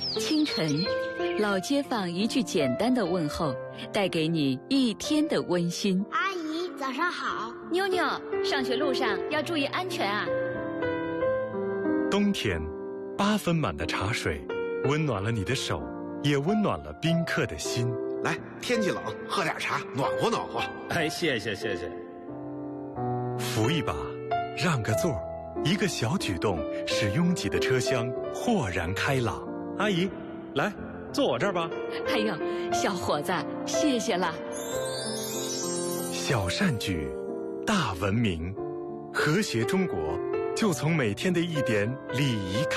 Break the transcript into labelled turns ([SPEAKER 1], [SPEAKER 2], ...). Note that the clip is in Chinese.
[SPEAKER 1] 清晨，老街坊一句简单的问候，带给你一天的温馨。
[SPEAKER 2] 阿姨，早上好。
[SPEAKER 1] 妞妞，上学路上要注意安全啊。
[SPEAKER 3] 冬天，8分满的茶水，温暖了你的手，也温暖了宾客的心。
[SPEAKER 4] 来，天气冷，喝点茶，暖和暖和。
[SPEAKER 5] 哎，谢谢。
[SPEAKER 3] 扶一把，让个座，一个小举动，使拥挤的车厢豁然开朗。
[SPEAKER 5] 阿姨，来，坐我这儿吧。
[SPEAKER 1] 哎呦，小伙子，谢谢了。
[SPEAKER 3] 小善举，大文明，和谐中国，就从每天的一点礼仪开始。